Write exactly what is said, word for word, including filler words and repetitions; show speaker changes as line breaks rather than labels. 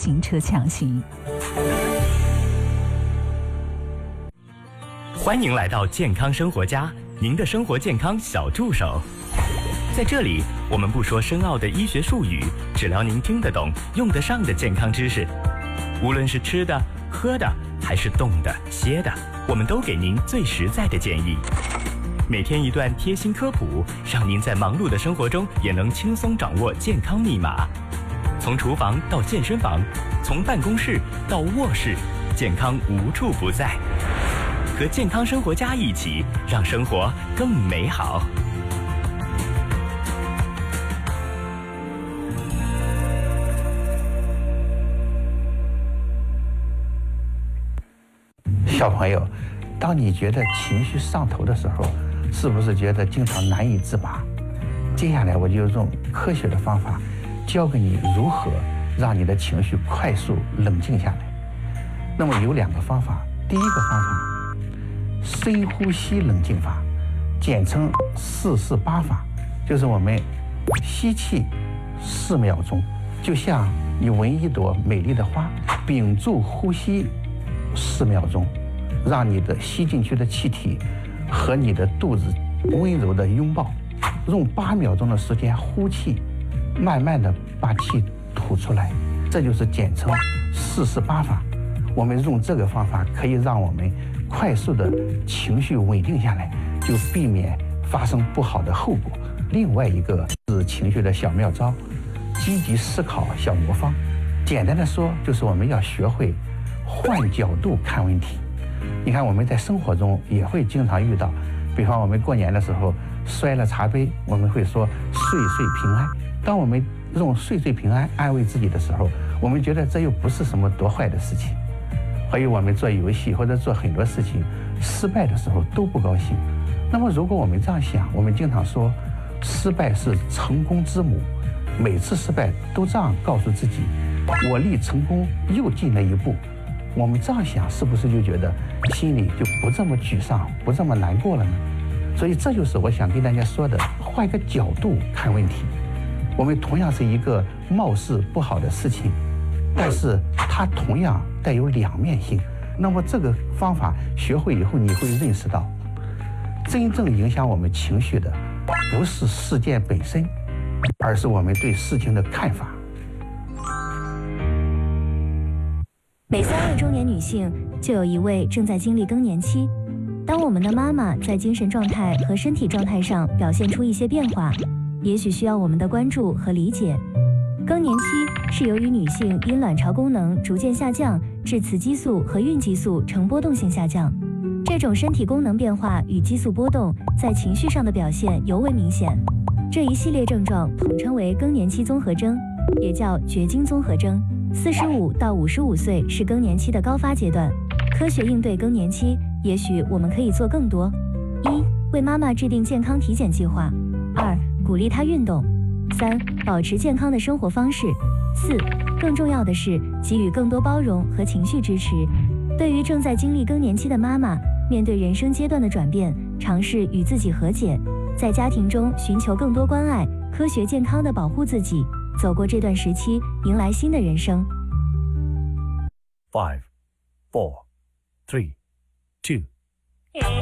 行车强行。
欢迎来到健康生活家，您的生活健康小助手。在这里，我们不说深奥的医学术语，只聊您听得懂、用得上的健康知识。无论是吃的、喝的，还是动的、歇的，我们都给您最实在的建议。每天一段贴心科普，让您在忙碌的生活中也能轻松掌握健康密码。从厨房到健身房，从办公室到卧室，健康无处不在。和健康生活家一起，让生活更美好。
小朋友，当你觉得情绪上头的时候，是不是觉得经常难以自拔？接下来我就用科学的方法教给你如何让你的情绪快速冷静下来。那么有两个方法，第一个方法深呼吸冷静法，简称四四八法，就是我们吸气四秒钟，就像你闻一朵美丽的花，屏住呼吸四秒钟，让你的吸进去的气体和你的肚子温柔的拥抱，用八秒钟的时间呼气，慢慢的把气吐出来，这就是简称四四八法。我们用这个方法可以让我们快速的情绪稳定下来，就避免发生不好的后果。另外一个是情绪的小妙招，积极思考小魔方。简单的说，就是我们要学会换角度看问题。你看我们在生活中也会经常遇到，比方我们过年的时候摔了茶杯，我们会说岁岁平安。当我们用岁岁平安安慰自己的时候，我们觉得这又不是什么多坏的事情。还有我们做游戏或者做很多事情失败的时候都不高兴。那么如果我们这样想，我们经常说失败是成功之母，每次失败都这样告诉自己，我离成功又近了一步。我们这样想，是不是就觉得心里就不这么沮丧，不这么难过了呢？所以这就是我想跟大家说的，换一个角度看问题。我们同样是一个貌似不好的事情，但是它同样带有两面性。那么这个方法学会以后，你会认识到，真正影响我们情绪的不是事件本身，而是我们对事情的看法。
每三位中年女性就有一位正在经历更年期。当我们的妈妈在精神状态和身体状态上表现出一些变化，也许需要我们的关注和理解。更年期是由于女性因卵巢功能逐渐下降，致雌激素和孕激素呈波动性下降。这种身体功能变化与激素波动在情绪上的表现尤为明显。这一系列症状统称为更年期综合征，也叫绝经综合征。四十五到五十五岁是更年期的高发阶段。科学应对更年期，也许我们可以做更多：一、为妈妈制定健康体检计划；二、鼓励她运动；三、保持健康的生活方式；四、更重要的是给予更多包容和情绪支持。对于正在经历更年期的妈妈，面对人生阶段的转变，尝试与自己和解，在家庭中寻求更多关爱，科学健康地保护自己，走过这段时期，迎来新的人生。
Five, four, three, two.